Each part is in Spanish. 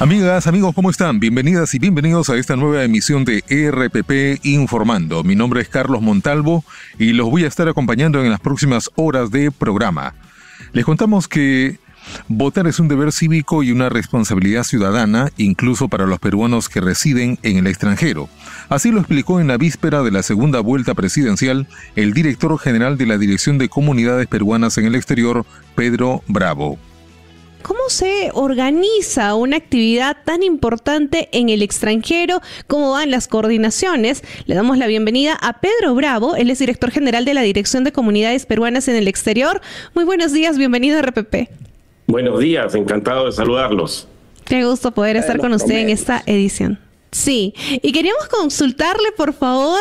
Amigas, amigos, ¿cómo están? Bienvenidas y bienvenidos a esta nueva emisión de RPP Informando. Mi nombre es Carlos Montalvo y los voy a estar acompañando en las próximas horas de programa. Les contamos que votar es un deber cívico y una responsabilidad ciudadana, incluso para los peruanos que residen en el extranjero. Así lo explicó en la víspera de la segunda vuelta presidencial el director general de la Dirección de Comunidades Peruanas en el Exterior, Pedro Bravo. ¿Cómo se organiza una actividad tan importante en el extranjero? ¿Cómo van las coordinaciones? Le damos la bienvenida a Pedro Bravo, él es director general de la Dirección de Comunidades Peruanas en el Exterior. Muy buenos días, bienvenido a RPP. Buenos días, encantado de saludarlos. Qué gusto poder estar con usted en esta edición. Sí, y queríamos consultarle, por favor,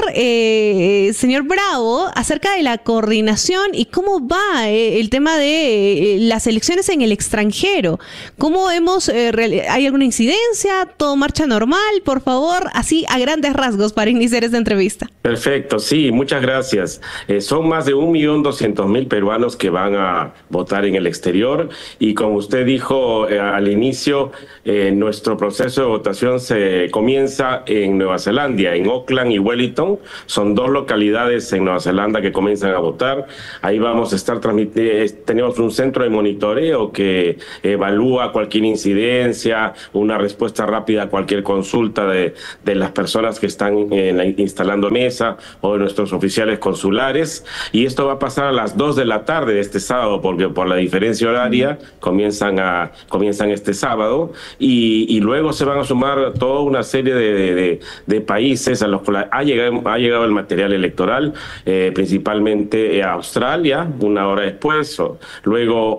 señor Bravo, acerca de la coordinación y cómo va el tema de las elecciones en el extranjero. ¿Cómo hay alguna incidencia? ¿Todo marcha normal? Por favor, así a grandes rasgos para iniciar esta entrevista. Perfecto, sí, muchas gracias. Son más de 1.200.000 peruanos que van a votar en el exterior y como usted dijo al inicio, nuestro proceso de votación se comienza en Nueva Zelanda, en Auckland y Wellington. Son dos localidades en Nueva Zelanda que comienzan a votar. Ahí vamos a estar transmitiendo, tenemos un centro de monitoreo que evalúa cualquier incidencia, una respuesta rápida a cualquier consulta de las personas que están instalando mesa o de nuestros oficiales consulares. Y esto va a pasar a las 2 de la tarde de este sábado, porque por la diferencia horaria comienzan este sábado y luego se van a sumar toda una serie de países a los que ha llegado el material electoral, principalmente Australia, una hora después, luego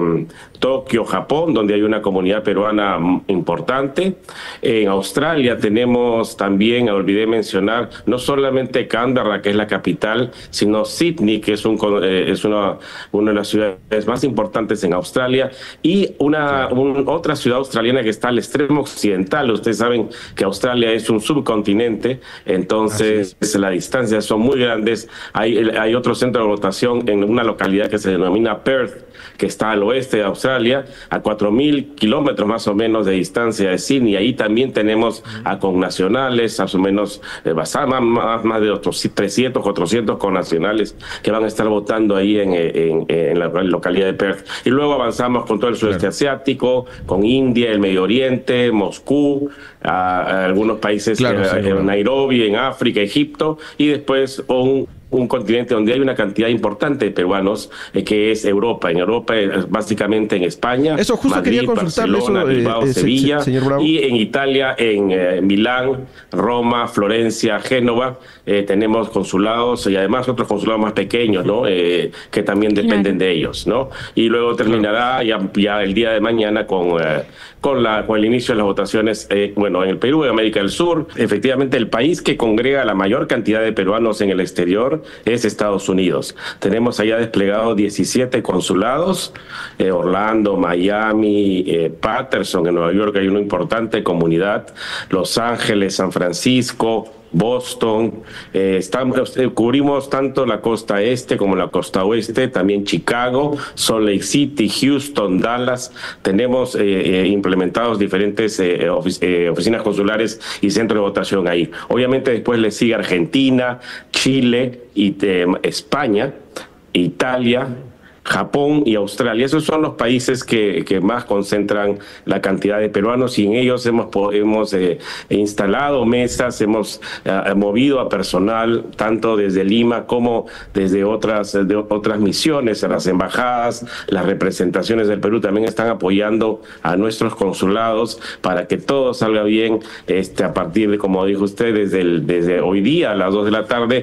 Tokio, Japón, donde hay una comunidad peruana importante. En Australia tenemos también, olvidé mencionar, no solamente Canberra, que es la capital, sino Sydney, que es una de las ciudades más importantes en Australia, y otra ciudad australiana que está al extremo occidental. Ustedes saben que Australia es un subcontinente, entonces las distancias son muy grandes. Hay otro centro de votación en una localidad que se denomina Perth, que está al oeste de Australia, a 4.000 kilómetros más o menos de distancia de Sydney. Ahí también tenemos a connacionales, más o menos más de otros 300, 400 connacionales que van a estar votando ahí en la localidad de Perth. Y luego avanzamos con todo el sudeste asiático, con India, el Medio Oriente, Moscú, a algunos países, Nairobi, en África, Egipto, y después un continente donde hay una cantidad importante de peruanos, que es Europa. En Europa, básicamente en España, eso justo Madrid, quería consultarle, Barcelona, Bilbao, Sevilla, señor Bravo. Y en Italia, en Milán, Roma, Florencia, Génova, tenemos consulados y además otros consulados más pequeños, ¿no? Que también dependen de ellos, ¿no? Y luego terminará ya el día de mañana con el inicio de las votaciones, en el Perú, en América del Sur. Efectivamente, el país que congrega la mayor cantidad de peruanos en el exterior es Estados Unidos. Tenemos allá desplegados 17 consulados, Orlando, Miami, Patterson, en Nueva York hay una importante comunidad, Los Ángeles, San Francisco, Boston, cubrimos tanto la costa este como la costa oeste, también Chicago, Salt Lake City, Houston, Dallas. Tenemos implementados diferentes oficinas consulares y centros de votación ahí. Obviamente después le sigue Argentina, Chile, y España, Italia, Japón y Australia. Esos son los países que más concentran la cantidad de peruanos y en ellos hemos instalado mesas, hemos movido a personal tanto desde Lima como desde otras misiones. Las embajadas, las representaciones del Perú también están apoyando a nuestros consulados para que todo salga bien a partir de, como dijo usted, desde hoy día a las 2 de la tarde